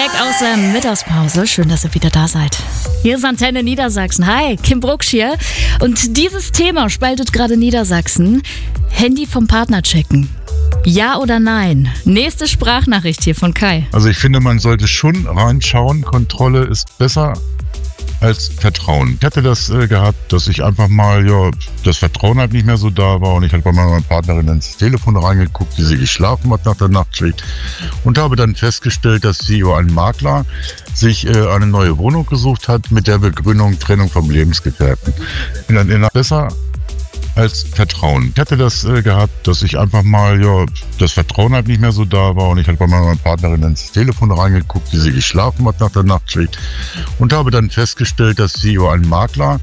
Direkt aus der Mittagspause. Schön, dass ihr wieder da seid. Hier ist Antenne Niedersachsen. Hi, Kim Brucksch hier. Und dieses Thema spaltet gerade Niedersachsen. Handy vom Partner checken. Ja oder nein? Nächste Sprachnachricht hier von Kai. Also ich finde, man sollte schon reinschauen. Kontrolle ist besser als Vertrauen. Ich hatte das gehabt, dass ich einfach mal, das Vertrauen halt nicht mehr so da war und ich habe bei meiner Partnerin ins Telefon reingeguckt, wie sie geschlafen hat nach der Nachtschicht und habe dann festgestellt, dass sie über einen Makler sich eine neue Wohnung gesucht hat mit der Begründung Trennung vom Lebensgefährten. Und dann besser als Vertrauen. Ich hatte das gehabt, dass ich einfach mal, das Vertrauen halt nicht mehr so da war und ich habe bei meiner Partnerin ins Telefon reingeguckt, wie sie geschlafen hat nach der Nachtschicht und habe dann festgestellt, dass sie über einen Makler